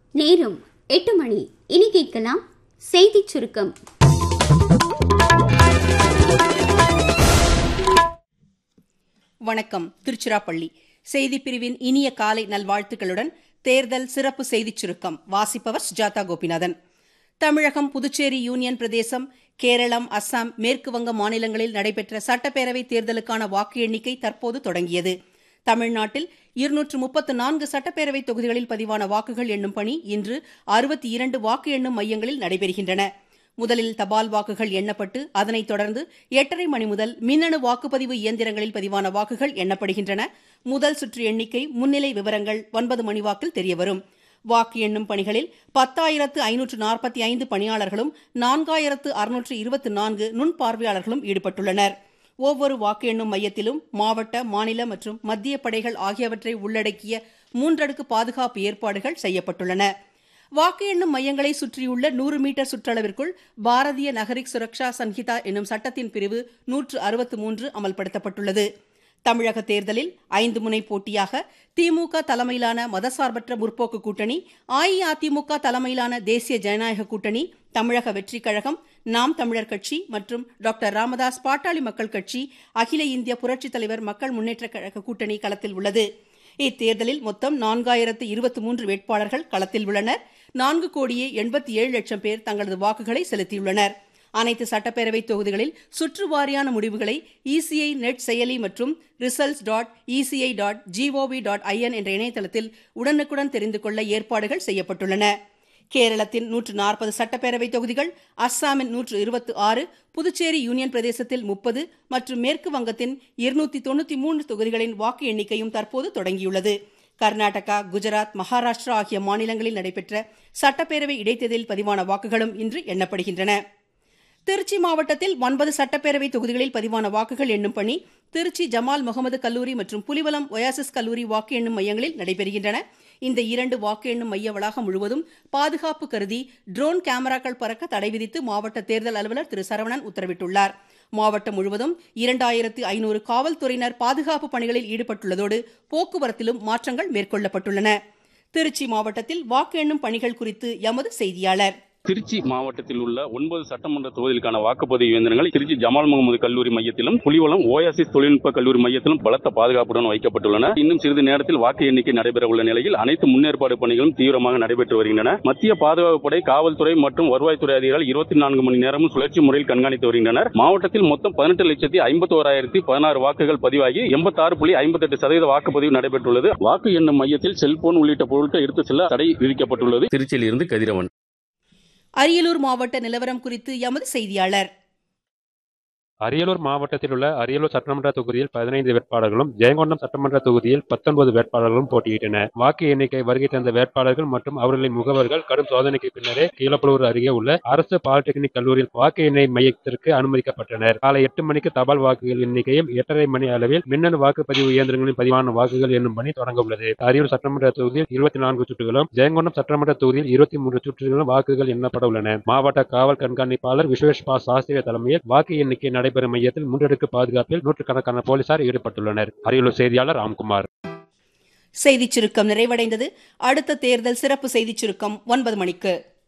நேரம் 8 மணி. இனி கேட்கலாம் செய்திச் சுருக்கம். வணக்கம். திருச்சிராப்பள்ளி செய்திப் பிரிவின் இனிய காலை நல்வாழ்த்துக்களுடன் தேர்தல் சிறப்பு செய்திச் சுருக்கம் வாசிப்பவர் சுஜாதா கோபிநாதன். தமிழகம், புதுச்சேரி யூனியன் பிரதேசம், கேரளம், அஸ்ஸாம், மேற்கு வங்க மாநிலங்களில் நடைபெற்ற சட்டப்பேரவை தேர்தலுக்கான வாக்கு எண்ணிக்கை தற்போது தொடங்கியது. தமிழ்நாட்டில் 234 சட்டப்பேரவை தொகுதிகளில் பதிவான வாக்குகள் எண்ணும் பணி இன்று 62 வாக்கு எண்ணும் மையங்களில் நடைபெறுகின்றன. முதலில் தபால் வாக்குகள் எண்ணப்பட்டு அதனைத் தொடர்ந்து 8:30 மணி முதல் மின்னணு வாக்குப்பதிவு இயந்திரங்களில் பதிவான வாக்குகள் எண்ணப்படுகின்றன. முதல் சுற்று எண்ணிக்கை முன்னிலை விவரங்கள் 9 மணி வாக்கில் தெரியவரும். வாக்கு எண்ணும் பணிகளில் 10,545 பணியாளர்களும் 4,624 நுண்பார்வையாளர்களும் ஈடுபட்டுள்ளனர். ஒவ்வொரு வாக்கு எண்ணும் மையத்திலும் மாவட்ட, மாநில மற்றும் மத்திய படைகள் ஆகியவற்றை உள்ளடக்கிய 3 அடுக்கு பாதுகாப்பு ஏற்பாடுகள் செய்யப்பட்டுள்ளன. வாக்கு எண்ணும் மையங்களை சுற்றியுள்ள 100 மீட்டர் சுற்றளவிற்குள் பாரதிய நகரிக் சுரக்ஷா சன்ஹிதா என்னும் சட்டத்தின் பிரிவு 163 அமல்படுத்தப்பட்டுள்ளது. தமிழக தேர்தலில் 5 முனை போட்டியாக திமுக தலைமையிலான மதசார்பற்ற முற்போக்கு கூட்டணி, அஇஅதிமுக தலைமையிலான தேசிய ஜனநாயக கூட்டணி, தமிழக வெற்றிக் கழகம், நாம் தமிழர் கட்சி மற்றும் டாக்டர் ராமதாஸ் பாட்டாளி மக்கள் கட்சி, அகில இந்திய புரட்சித் தலைவர் மக்கள் முன்னேற்றக் கழக கூட்டணி களத்தில் உள்ளது. இத்தேர்தலில் மொத்தம் 4023 வேட்பாளர்கள் களத்தில் உள்ளனர். 4,87,00,000 பேர் தங்களது வாக்குகளை செலுத்தியுள்ளனர். அனைத்து சட்டப்பேரவை தொகுதிகளில் சுற்று வாரியான முடிவுகளை இசிஐ நெட் செயலி மற்றும் results.eci.gov.in என்ற இணையதளத்தில் உடனுக்குடன் தெரிந்து கொள்ள ஏற்பாடுகள் செய்யப்பட்டுள்ளன. கேரளத்தின் 140 சட்டப்பேரவை தொகுதிகள், அஸ்ஸாமின் 126, புதுச்சேரி யூனியன் பிரதேசத்தில் 30 மற்றும் மேற்கு வங்கத்தின் 293 தொகுதிகளின் வாக்கு எண்ணிக்கையும் தற்போது தொடங்கியுள்ளது. கர்நாடகா, குஜராத், மகாராஷ்டிரா ஆகிய மாநிலங்களில் நடைபெற்ற சட்டப்பேரவை இடைத்தேர்தலில் பதிவான வாக்குகளும் இன்று எண்ணப்படுகின்றன. திருச்சி மாவட்டத்தில் 9 சட்டப்பேரவை தொகுதிகளில் பதிவான வாக்குகள் எண்ணும் பணி திருச்சி ஜமால் முகமது கல்லூரி மற்றும் புலிவலம் ஒயாசிஸ் கல்லூரி வாக்கு எண்ணும் மையங்களில் நடைபெறுகின்றன. இந்த 2 வாக்கு எண்ணும் மைய வளாகம் முழுவதும் பாதுகாப்பு கருதி ட்ரோன் கேமராக்கள் பறக்க தடை விதித்து மாவட்ட தேர்தல் அலுவலர் திரு சரவணன் உத்தரவிட்டுள்ளார். மாவட்டம் முழுவதும் 2500 காவல்துறையினர் பாதுகாப்பு பணிகளில் ஈடுபட்டுள்ளதோடு போக்குவரத்திலும் மாற்றங்கள் மேற்கொள்ளப்பட்டுள்ளன. திருச்சி மாவட்டத்தில் வாக்கு எண்ணும் பணிகள் குறித்து எமது செய்தியாளர். திருச்சி மாவட்டத்தில் உள்ள 9 சட்டமன்ற தொகுதிகளுக்கான வாக்குப்பதிவு இயந்திரங்கள் திருச்சி ஜமால் முகமது கல்லூரி மையத்திலும் புலிவலம் ஓயாசிஸ் தொழில்நுட்ப கல்லூரி மையத்திலும் பலத்த பாதுகாப்புடன் வைக்கப்பட்டுள்ளன. இன்னும் சிறிது நேரத்தில் வாக்கு எண்ணிக்கை நடைபெற உள்ள நிலையில் அனைத்து முன்னேற்பாடு பணிகளும் தீவிரமாக நடைபெற்று வருகின்றன. மத்திய பாதுகாப்பு படை, காவல்துறை மற்றும் வருவாய்த்துறை அதிகாரிகள் 24 மணி நேரமும் சுழற்சி முறையில் கண்காணித்து வருகின்றனர். மாவட்டத்தில் மொத்தம் 18,51,016 வாக்குகள் பதிவாகி 86.58% வாக்குப்பதிவு நடைபெற்றுள்ளது. வாக்கு எண்ணும் மையத்தில் செல்போன் உள்ளிட்ட பொருட்கள் எடுத்து செல்ல தடை விதிக்கப்பட்டுள்ளது. திருச்சியில் இருந்து கதிரவன். அரியலூர் மாவட்ட நிலவரம் குறித்து எமது செய்தியாளர். அரியலூர் மாவட்டத்தில் உள்ள அரியலூர் சட்டமன்ற தொகுதியில் 15 வேட்பாளர்களும், ஜெயங்கொண்டம் சட்டமன்ற தொகுதியில் 19 வேட்பாளர்களும் போட்டியிட்டனர். வாக்கு எண்ணிக்கை வருகை தந்த வேட்பாளர்கள் மற்றும் அவர்களின் முகவர்கள் கடும் சோதனைக்கு பின்னரே கீழப்பலூர் அருகே உள்ள அரசு பாலிடெக்னிக் கல்லூரியில் வாக்கு எண்ணெய் மையத்திற்கு அனுமதிக்கப்பட்டனர். காலை 8 மணிக்கு தபால் வாக்குகள் எண்ணிக்கையும் 8:30 மணி அளவில் மின்னணு வாக்குப்பதிவு இயந்திரங்களில் பதிவான வாக்குகள் எண்ணும் பணி தொடங்க உள்ளது. அரியலூர் சட்டமன்ற தொகுதியில் 24 சுற்றுகளும், ஜெயங்கொண்டம் சட்டமன்ற தொகுதியில் 23 சுற்றுகளும் வாக்குகள் எண்ணப்பட உள்ளன. மாவட்ட காவல் கண்காணிப்பாளர் விஸ்வேஷ் பா சாஸ்திரி தலைமையில் வாக்கு எண்ணிக்கை நடைபெறும் மையத்தில் 3 அடுக்கு பாதுகாப்பில் நூற்றுக்கணக்கான போலீசார் ஈடுபட்டுள்ளனர். அரியலூர் செய்தியாளர் ராம்குமார். செய்திச் சுருக்கம் நிறைவடைந்தது. அடுத்த தேர்தல் சிறப்பு செய்திச் சுருக்கம் 9 மணிக்கு.